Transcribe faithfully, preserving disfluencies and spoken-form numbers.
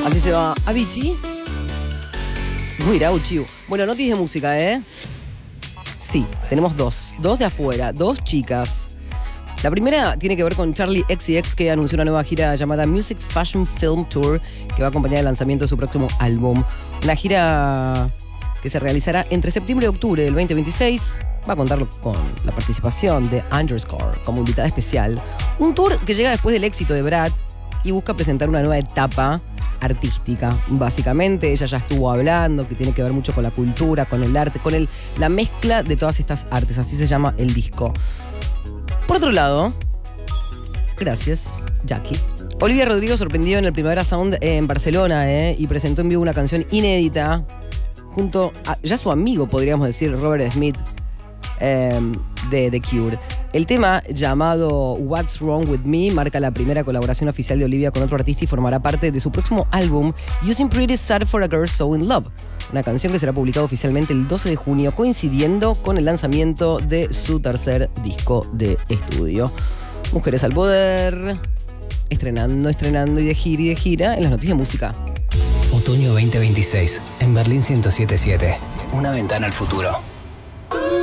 Así se va Avicii. Without You. Bueno, noticias de música, ¿eh? Sí, tenemos dos. Dos de afuera, dos chicas. La primera tiene que ver con Charli X C X, que anunció una nueva gira llamada Music Fashion Film Tour, que va a acompañar el lanzamiento de su próximo álbum. Una gira que se realizará entre septiembre y octubre del veinte veintiséis. Va a contar con la participación de Underscore como invitada especial. Un tour que llega después del éxito de Brad y busca presentar una nueva etapa artística. Básicamente, ella ya estuvo hablando que tiene que ver mucho con la cultura, con el arte, con el, la mezcla de todas estas artes. Así se llama el disco. Por otro lado, gracias, Jackie. Olivia Rodrigo sorprendió en el Primavera Sound en Barcelona eh, y presentó en vivo una canción inédita junto a ya su amigo, podríamos decir, Robert Smith, eh, de The Cure. El tema, llamado What's Wrong With Me, marca la primera colaboración oficial de Olivia con otro artista y formará parte de su próximo álbum Using Pretty Sad for a Girl So In Love, una canción que será publicada oficialmente el doce de junio, coincidiendo con el lanzamiento de su tercer disco de estudio. Mujeres al poder, estrenando, estrenando y de gira y de gira en las noticias de música. Otoño veinte veintiséis, en Berlín ciento siete punto siete. Una ventana al futuro.